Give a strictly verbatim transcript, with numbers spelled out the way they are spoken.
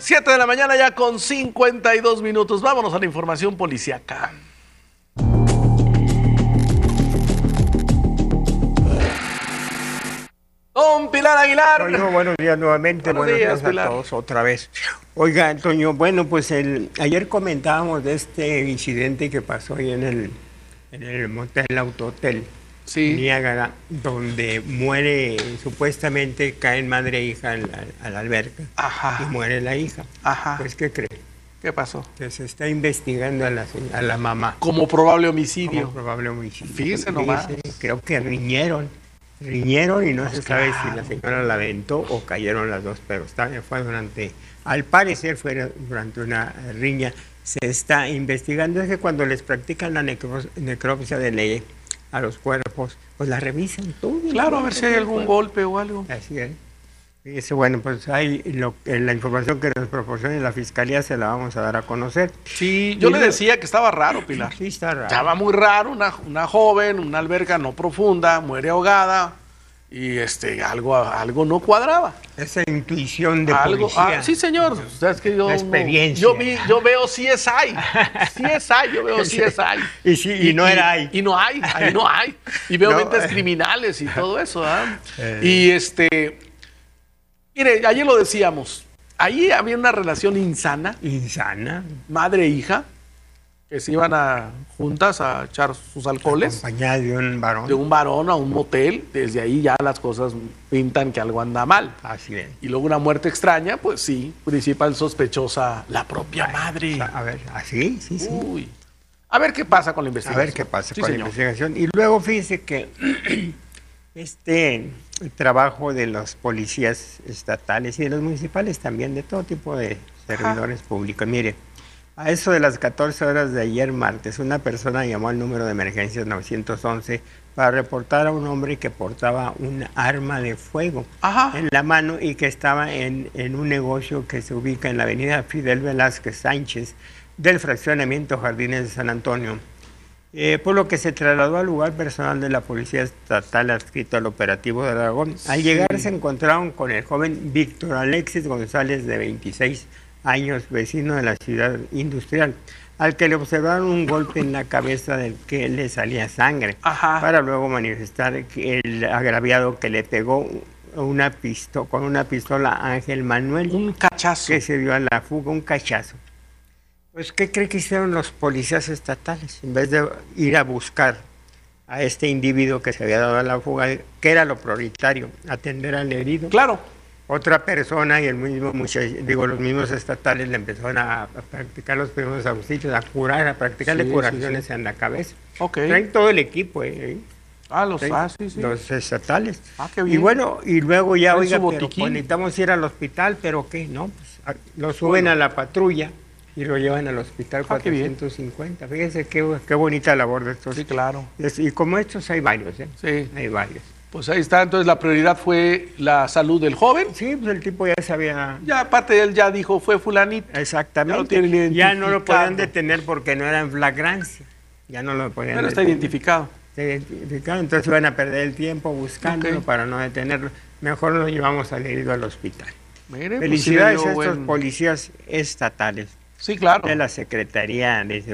siete de la mañana ya con cincuenta y dos minutos. Vámonos a la información policíaca. Don Pilar Aguilar. Toño, buenos días nuevamente, buenos, buenos días, días a Pilar. todos otra vez. Oiga, Toño, bueno, pues el, ayer comentábamos de este incidente que pasó ahí en el, en el motel, autohotel, sí. Niágara, donde muere, supuestamente caen madre e hija a la, a la alberca. Ajá. Y muere la hija. Ajá. Pues, ¿qué cree? ¿Qué pasó? Que se está investigando a la, a la mamá. Como probable homicidio. Como probable homicidio. Fíjese nomás. Fíjese, creo que riñeron. Riñeron y no pues se claro. sabe si la señora la aventó o cayeron las dos, pero está, fue durante, al parecer fue durante una riña. Se está investigando, es que cuando les practican la necro, necropsia de ley a los cuerpos, pues la revisan todo. Claro, a ver si hay algún golpe o algo. Así es. Y eso, bueno, pues hay lo, la información que nos proporcione la fiscalía se la vamos a dar a conocer. Sí, yo y le lo, decía que estaba raro, Pilar. Sí, está raro. Estaba muy raro, una, una joven, una alberca no profunda, muere ahogada y este algo, algo no cuadraba. Esa intuición de algo, policía. Ah, sí, señor. O sea, es que yo, la experiencia. Yo, vi, yo veo C S I. C S I, yo veo C S I. y, sí, y, y no era ahí. Y, y no hay, ahí no hay. Y veo no, mentes eh. criminales y todo eso. ¿eh? Eh. Y este... Mire, ayer lo decíamos, ahí había una relación insana. Insana. Madre e hija, que se iban a juntas a echar sus alcoholes. Acompañada de un varón. De un varón a un motel. Desde ahí ya las cosas pintan que algo anda mal. Así es. Y luego una muerte extraña, pues sí, principal sospechosa, la propia madre. A ver, así, sí, sí. Uy. A ver qué pasa con la investigación. A ver qué pasa sí, con señor. la investigación. Y luego fíjese que este trabajo de los policías estatales y de los municipales también, de todo tipo de servidores Ajá. públicos. Mire, a eso de las catorce horas de ayer martes, una persona llamó al número de emergencias nueve once para reportar a un hombre que portaba un arma de fuego Ajá. en la mano y que estaba en, en un negocio que se ubica en la avenida Fidel Velázquez Sánchez del fraccionamiento Jardines de San Antonio. Eh, por lo que se trasladó al lugar personal de la Policía Estatal adscrito al operativo de Aragón. Al llegar sí. se encontraron con el joven Víctor Alexis González, de veintiséis años, vecino de la ciudad industrial, al que le observaron un golpe en la cabeza del que le salía sangre, Ajá. para luego manifestar que el agraviado que le pegó una pisto con una pistola a Ángel Manuel. Un cachazo. Que se dio a la fuga, un cachazo. Pues, ¿qué cree que hicieron los policías estatales? En vez de ir a buscar a este individuo que se había dado a la fuga, que era lo prioritario, atender al herido. Claro. Otra persona y el mismo muchacho, digo, los mismos estatales le empezaron a, a practicar los primeros auxilios, a curar, a practicarle sí, curaciones sí, sí. en la cabeza. Okay. Traen todo el equipo, ¿eh? Ah, los, ah, sí, sí. los estatales. Ah, qué bien. Y bueno, y luego ya, oiga, pero pues, necesitamos ir al hospital, pero ¿qué? No, pues, a, lo suben bueno. a la patrulla y lo llevan al hospital ah, cuatrocientos cincuenta. Fíjense qué, qué bonita labor de estos. Sí, claro. Y como estos hay varios, ¿eh? Sí. Hay varios. Pues ahí está, entonces la prioridad fue la salud del joven. Sí, pues el tipo ya sabía. Ya aparte de él ya dijo, fue fulanito. Exactamente. Ya, lo ya no lo podían detener porque no era en flagrancia. Ya no lo podían Pero detener. está identificado. Está identificado, entonces iban a perder el tiempo buscándolo okay. para no detenerlo. Mejor lo llevamos al herido al hospital. Mire, Felicidades pues sí, a estos buen... policías estatales. Sí, claro. De la Secretaría de